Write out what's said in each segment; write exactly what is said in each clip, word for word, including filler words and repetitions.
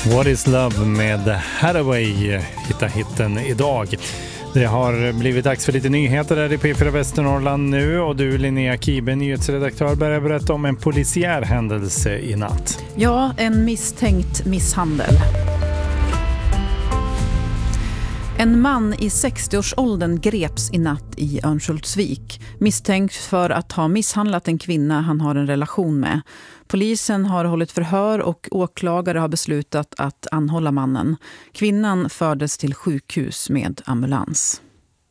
What is Love med Hathaway hittar hitten idag. Det har blivit dags för lite nyheter där i P fyra Västernorrland nu, och du, Linnea Kibe, nyhetsredaktör, börjar berätta om en polisiär händelse i natt. Ja, en misstänkt misshandel. En man i sextioårsåldern greps i natt i Örnsköldsvik, misstänkt för att ha misshandlat en kvinna han har en relation med. Polisen har hållit förhör och åklagare har beslutat att anhålla mannen. Kvinnan fördes till sjukhus med ambulans.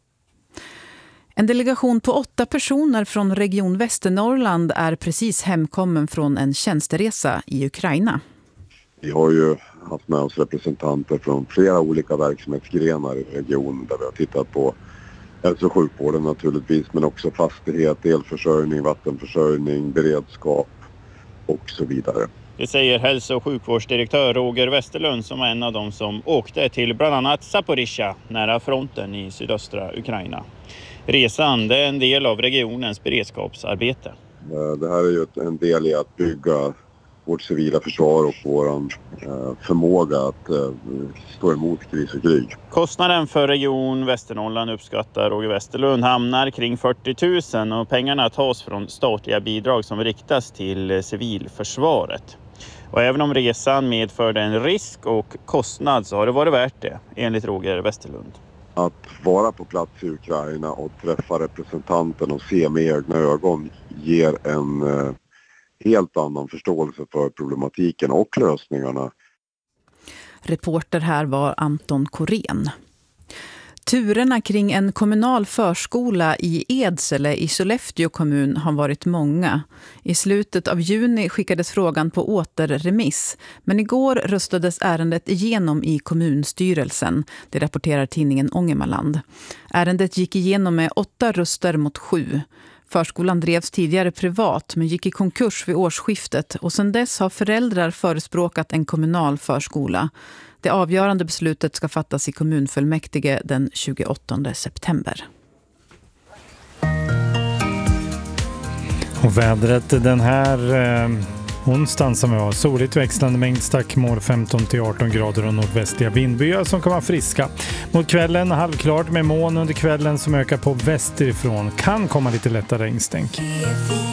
En delegation på åtta personer från Region Västernorrland är precis hemkommen från en tjänsteresa i Ukraina. Vi har ju haft med oss representanter från flera olika verksamhetsgrenar i regionen där vi har tittat på hälso- och sjukvården naturligtvis, men också fastighet, elförsörjning, vattenförsörjning, beredskap och så vidare. Det säger hälso- och sjukvårdsdirektör Roger Westerlund, som var en av dem som åkte till bland annat Zaporizjzja nära fronten i sydöstra Ukraina. Resan, det är en del av regionens beredskapsarbete. Det här är ju en del i att bygga vårt civila försvar och vår förmåga att stå emot kris och krig. Kostnaden för Region Västernorrland, uppskattar Roger Westerlund, hamnar kring fyrtio tusen, och pengarna tas från statliga bidrag som riktas till civilförsvaret. Och även om resan medförde en risk och kostnad så har det varit värt det, enligt Roger Westerlund. Att vara på plats i Ukraina och träffa representanten och se med egna ögon ger en helt annan förståelse för problematiken och lösningarna. Reporter här var Anton Korén. Turerna kring en kommunal förskola i Edsele i Sollefteå kommun har varit många. I slutet av juni skickades frågan på återremiss, men igår röstades ärendet igenom i kommunstyrelsen. Det rapporterar tidningen Ångermanland. Ärendet gick igenom med åtta röster mot sju. Förskolan drevs tidigare privat men gick i konkurs vid årsskiftet, och sedan dess har föräldrar förespråkat en kommunal förskola. Det avgörande beslutet ska fattas i kommunfullmäktige den tjugoåttonde september. Och vädret den här eh, onsdagen som vi har, soligt växlande mängd stackmål femton till arton grader och nordvästliga vindbyar som kan vara friska. Mot kvällen halvklart med moln under kvällen som ökar på västerifrån. Kan komma lite lättare regnstänk.